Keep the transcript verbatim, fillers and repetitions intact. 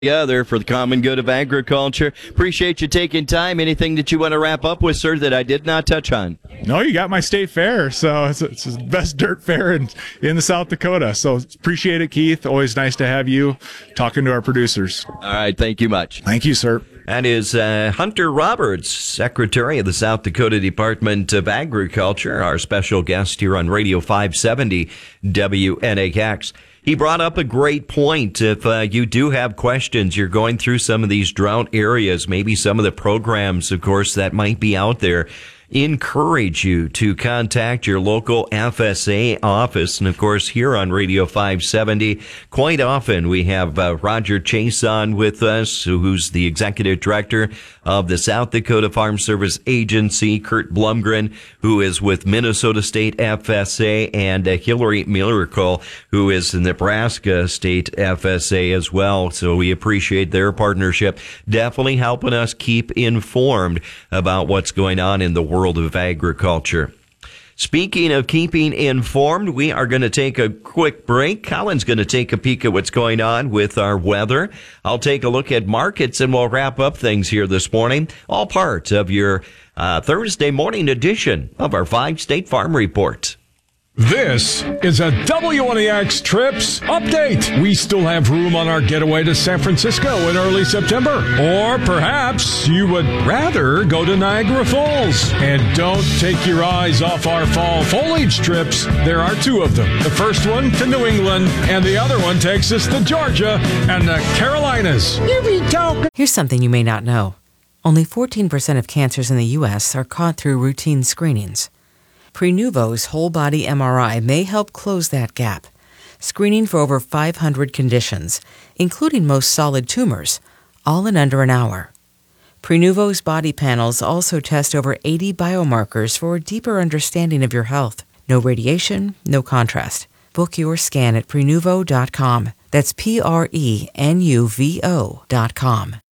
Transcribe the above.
Together for the common good of agriculture. Appreciate you taking time. Anything that you want to wrap up with, sir, that I did not touch on? No, you got my state fair, so it's, it's the best dirt fair in, in the South Dakota. So appreciate it, Keith. Always nice to have you talking to our producers. All right, thank you much. Thank you, sir. That is uh, Hunter Roberts, Secretary of the South Dakota Department of Agriculture, our special guest here on Radio five seventy W N A X. He brought up a great point. If uh, you do have questions, you're going through some of these drought areas, maybe some of the programs, of course, that might be out there, encourage you to contact your local F S A office. And of course, here on Radio five seventy, quite often we have uh, Roger Chase on with us, who's the executive director of the South Dakota Farm Service Agency, Kurt Blumgren, who is with Minnesota State F S A, and uh, Hillary Miracle, who is the Nebraska State F S A as well. So we appreciate their partnership, definitely helping us keep informed about what's going on in the world of agriculture. Speaking of keeping informed, we are going to take a quick break. Colin's going to take a peek at what's going on with our weather. I'll take a look at markets, and we'll wrap up things here this morning. All part of your uh, Thursday morning edition of our Five State Farm Report. This is a W N A X Trips update. We still have room on our getaway to San Francisco in early September. Or perhaps you would rather go to Niagara Falls. And don't take your eyes off our fall foliage trips. There are two of them. The first one to New England, and the other one takes us to Georgia and the Carolinas. Here's something you may not know. Only fourteen percent of cancers in the U S are caught through routine screenings. Prenuvo's whole-body M R I may help close that gap, screening for over five hundred conditions, including most solid tumors, all in under an hour. Prenuvo's body panels also test over eighty biomarkers for a deeper understanding of your health. No radiation, no contrast. Book your scan at prenuvo dot com. That's P R E N U V O dot com.